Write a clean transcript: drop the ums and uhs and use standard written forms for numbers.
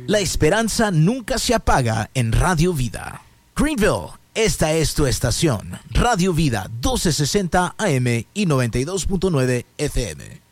La esperanza nunca se apaga en Radio Vida. Greenville, esta es tu estación. Radio Vida 1260 AM y 92.9 FM.